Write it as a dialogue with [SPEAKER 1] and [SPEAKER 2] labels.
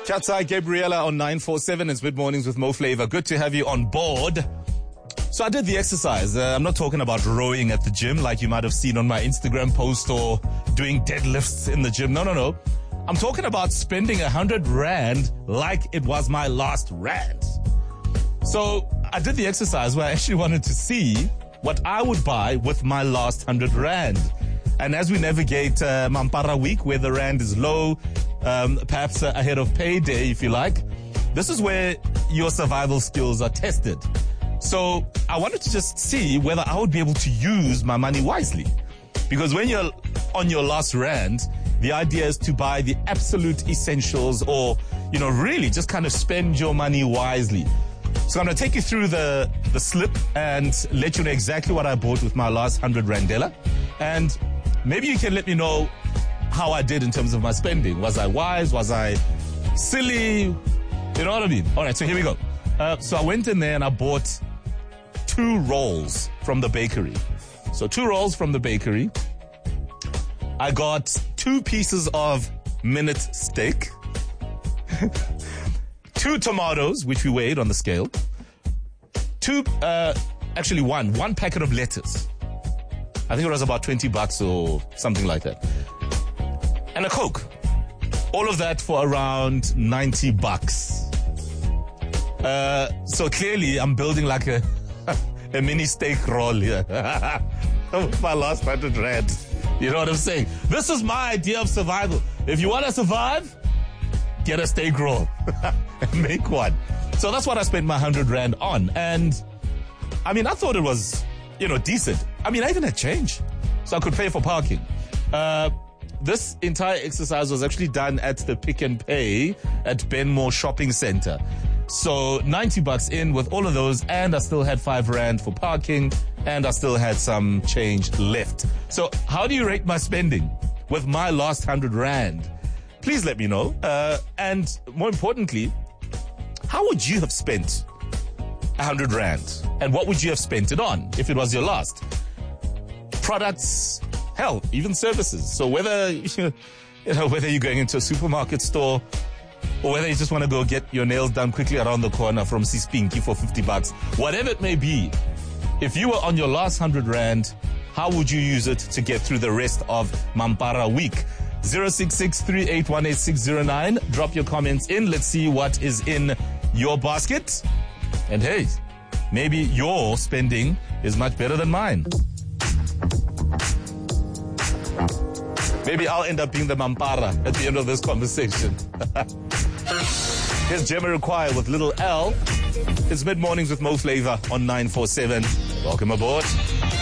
[SPEAKER 1] Chatsai Gabriella on 947. It's Mid Mornings with Mo Flavor. Good to have you on board. So I did the exercise. I'm not talking about rowing at the gym like you might have seen on my Instagram post or doing deadlifts in the gym. No. I'm talking about spending 100 Rand like it was my last Rand. So I did the exercise where I actually wanted to see what I would buy with my last 100 Rand. And as we navigate Mampara week where the Rand is low, perhaps ahead of payday, if you like, this is where your survival skills are tested. So I wanted to just see whether I would be able to use my money wisely. Because when you're on your last Rand, the idea is to buy the absolute essentials or, really just kind of spend your money wisely. So I'm going to take you through the slip and let you know exactly what I bought with my last 100 Randella. And maybe you can let me know how I did in terms of my spending. Was I wise? Was I silly? You know what I mean? All right, so here we go. So I went in there and I bought 2 rolls from the bakery. So 2 rolls from the bakery. I got 2 pieces of minute steak. 2 tomatoes, which we weighed on the scale. One packet of lettuce. I think it was about $20 or something like that. And a Coke. All of that for around $90. So clearly I'm building like a mini steak roll here. My last 100 Rand. You know what I'm saying? This is my idea of survival. If you want to survive, get a steak roll and make one. So that's what I spent my 100 Rand on. And I thought it was, decent. I even had change. So I could pay for parking. This entire exercise was actually done at the Pick n Pay at Benmore Shopping Center. So $90 in with all of those, and I still had 5 Rand for parking, and I still had some change left. So how do you rate my spending with my last 100 Rand? Please let me know. And more importantly, how would you have spent 100 Rand? And what would you have spent it on if it was your last? Products, hell, even services. So whether you're going into a supermarket store or whether you just want to go get your nails done quickly around the corner from Sispinki for $50, whatever it may be, if you were on your last 100 Rand, how would you use it to get through the rest of Mampara week? 066-3818-609. Drop your comments in. Let's see what is in your basket. And hey, maybe your spending is much better than mine. Maybe I'll end up being the Mampara at the end of this conversation. Here's Jamiroquai with Little L. It's Mid Mornings with Mo Flavor on 947. Welcome aboard.